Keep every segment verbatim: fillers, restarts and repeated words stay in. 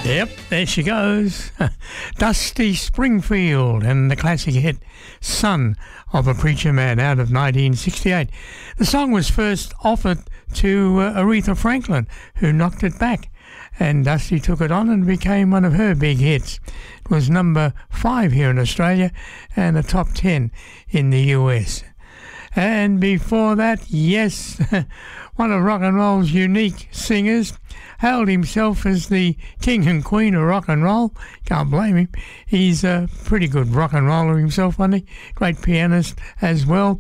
Yep, there she goes. Dusty Springfield and the classic hit Son of a Preacher Man out of nineteen sixty-eight. The song was first offered to uh, Aretha Franklin, who knocked it back, and Dusty took it on and became one of her big hits. It was number five here in Australia and a top ten in the U S. And before that, yes, one of rock and roll's unique singers, hailed himself as the king and queen of rock and roll. Can't blame him. He's a pretty good rock and roller himself, wasn't he? Great pianist as well.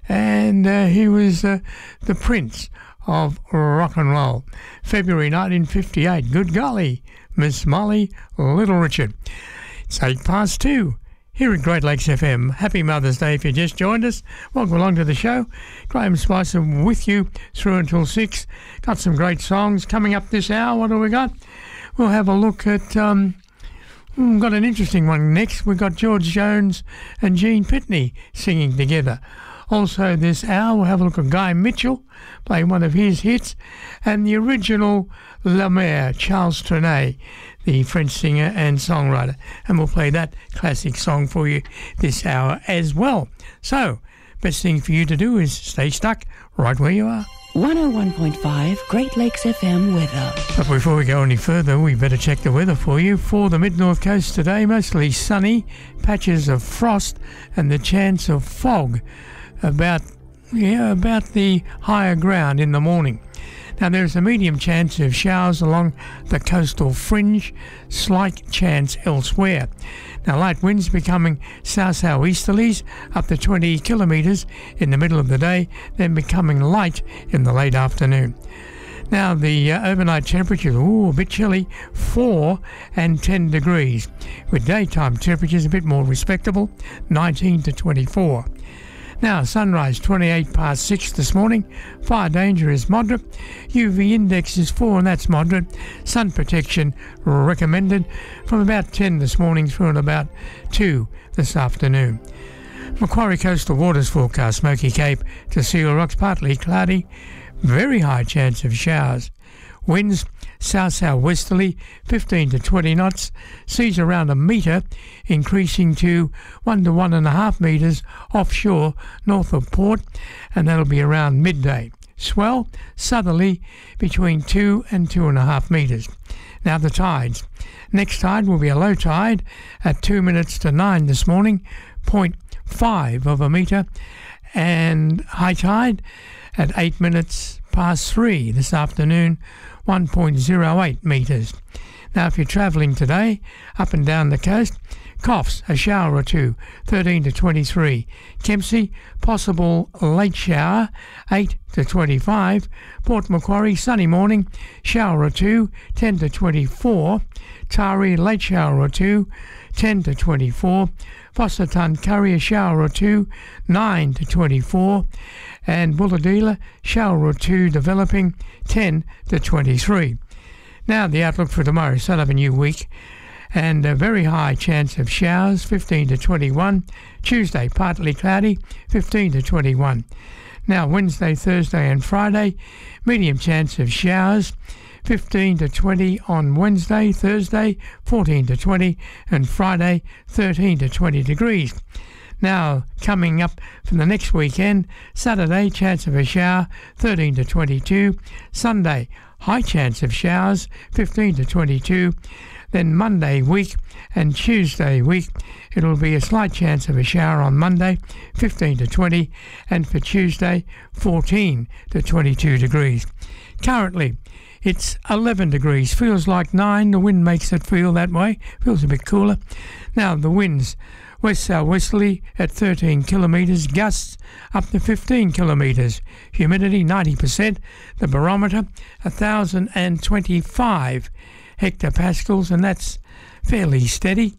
And uh, he was uh, the prince of rock and roll. February nineteen fifty-eight. Good golly, Miss Molly Little Richard. It's eight past two. Here at Great Lakes F M. Happy Mother's Day if you just joined us. Welcome along to the show. Graham Spicer with you through until six. Got some great songs coming up this hour. What do we got? We'll have a look at... Um, we've got an interesting one next. We've got George Jones and Gene Pitney singing together. Also this hour we'll have a look at Guy Mitchell playing one of his hits, and the original La Mer, Charles Trenet, the French singer and songwriter. And we'll play that classic song for you this hour as well. So, best thing for you to do is stay stuck right where you are. one oh one point five Great Lakes F M weather. But before we go any further, we better check the weather for you. For the mid-north coast today, mostly sunny, patches of frost and the chance of fog about, yeah, about the higher ground in the morning. Now, there's a medium chance of showers along the coastal fringe, slight chance elsewhere. Now, light winds becoming south-southeasterlies up to twenty kilometres in the middle of the day, then becoming light in the late afternoon. Now, the uh, overnight temperatures, ooh, a bit chilly, four and ten degrees, with daytime temperatures a bit more respectable, nineteen to twenty-four. Now, sunrise twenty-eight past six this morning. Fire danger is moderate. U V index is four, and that's moderate. Sun protection recommended from about ten this morning through and about two this afternoon. Macquarie Coastal Waters forecast, Smoky Cape to Seal Rocks, partly cloudy. Very high chance of showers. Winds south-southwesterly, fifteen to twenty knots. Seas around a metre, increasing to one to one and a half metres offshore north of port, and that'll be around midday. Swell southerly between two and two and a half metres. Now the tides. Next tide will be a low tide at two minutes to nine this morning, point five of a metre, and high tide at eight minutes past three this afternoon, one point oh eight metres. Now, if you're travelling today up and down the coast, Coffs, a shower or two, thirteen to twenty-three. Kempsey, possible late shower, eight to twenty-five. Port Macquarie, sunny morning, shower or two, ten to twenty-four. Taree, late shower or two, ten to twenty-four. Foster Tuncurry, a shower or two, nine to twenty-four. And Bulladila, shower or two developing, ten to twenty-three. Now the outlook for tomorrow, start of a new week, and a very high chance of showers, fifteen to twenty-one. Tuesday, partly cloudy, fifteen to twenty-one. Now Wednesday, Thursday and Friday, medium chance of showers, fifteen to twenty on Wednesday, Thursday, fourteen to twenty, and Friday, thirteen to twenty degrees. Now, coming up from the next weekend, Saturday, chance of a shower, thirteen to twenty-two. Sunday, high chance of showers, fifteen to twenty-two. Then Monday week and Tuesday week, it'll be a slight chance of a shower on Monday, fifteen to twenty, and for Tuesday, fourteen to twenty-two degrees. Currently, it's eleven degrees, feels like nine. The wind makes it feel that way, feels a bit cooler. Now, the winds west-southwesterly at thirteen kilometres, gusts up to fifteen kilometres, humidity ninety percent, the barometer one thousand twenty-five hectopascals, and that's fairly steady.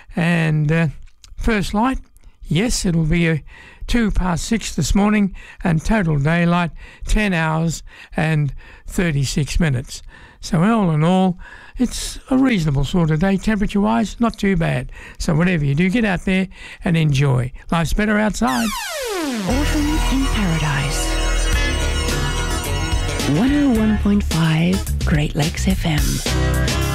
And uh, first light, yes, it'll be a two past six this morning, and total daylight ten hours and thirty-six minutes. So all in all, it's a reasonable sort of day, temperature-wise, not too bad. So whatever you do, get out there and enjoy. Life's better outside. Autumn in Paradise. one oh one point five Great Lakes F M.